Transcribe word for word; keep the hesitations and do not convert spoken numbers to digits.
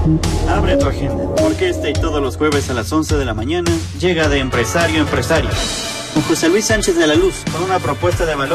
Abre tu agenda, porque este y todos los jueves a las once de la mañana llega de Empresario a Empresario, con José Luis Sánchez de la Luz, con una propuesta de valor